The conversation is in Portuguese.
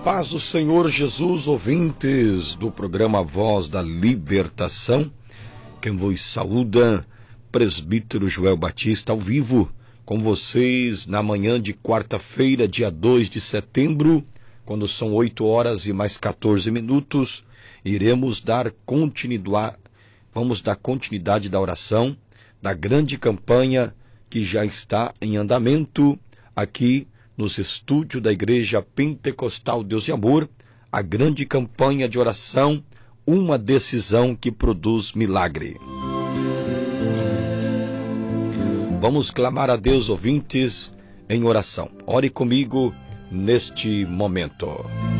paz do Senhor Jesus, ouvintes do programa Voz da Libertação. Quem vos saúda, presbítero Joel Batista, ao vivo com vocês na manhã de quarta-feira, dia 2 de setembro, quando são 8 horas e mais 14 minutos, vamos dar continuidade da oração, da grande campanha que já está em andamento aqui nos estúdios da Igreja Pentecostal Deus e Amor, a grande campanha de oração, uma decisão que produz milagre. Vamos clamar a Deus, ouvintes, em oração. Ore comigo neste momento.